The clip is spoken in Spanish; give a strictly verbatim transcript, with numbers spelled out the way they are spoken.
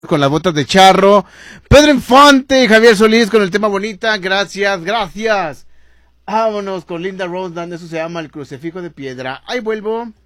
con las botas de charro. Pedro Infante, Javier Solís con el tema bonita. Gracias, gracias. Vámonos con Linda Ronstadt, eso se llama El Crucifijo de Piedra. Ahí vuelvo.